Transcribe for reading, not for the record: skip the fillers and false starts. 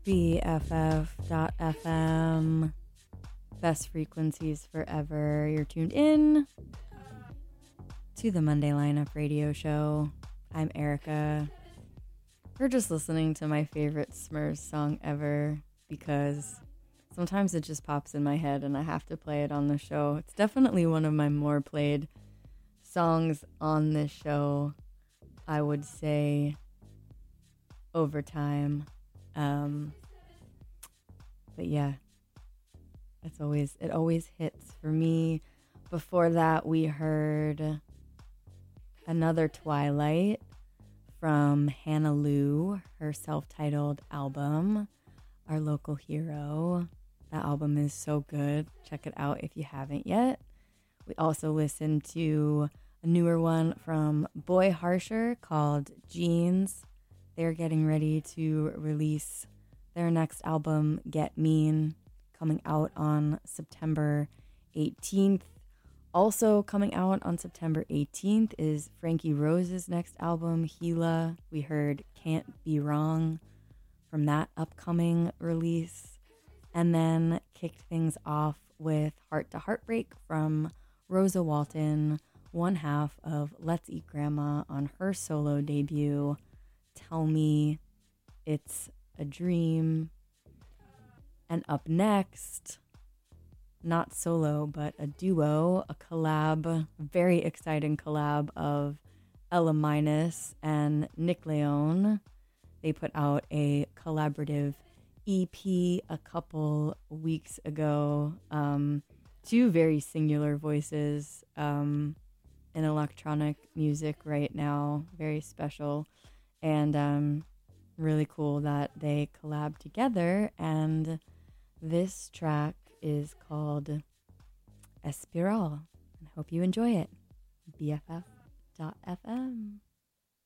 BFF.FM. Best frequencies forever. You're tuned in to the Monday Lineup Radio Show. I'm Erica. We're just listening to my favorite Smurfs song ever because sometimes it just pops in my head and I have to play it on the show. It's definitely one of my more played songs on this show, I would say, over time. But yeah, it always hits for me. Before that, we heard another Twilight from Hannah Lou, her self-titled album, Our Local Hero. That album is so good. Check it out if you haven't yet. We also listened to a newer one from Boy Harsher called Jeans. They're getting ready to release their next album, Get Mean, coming out on September 18th. Also coming out on September 18th is Frankie Rose's next album, Gila. We heard Can't Be Wrong from that upcoming release. And then kicked things off with Heart to Heartbreak from Rosa Walton, one half of Let's Eat Grandma, on her solo debut, Tell Me It's a Dream. And up next, not solo, but a duo, a collab, very exciting collab of Ella Minus and Nick Leone. They put out a collaborative EP a couple weeks ago. Two very singular voices in electronic music right now. Very special. And really cool that they collab together. And this track is called Espiral. I hope you enjoy it. BFF.FM.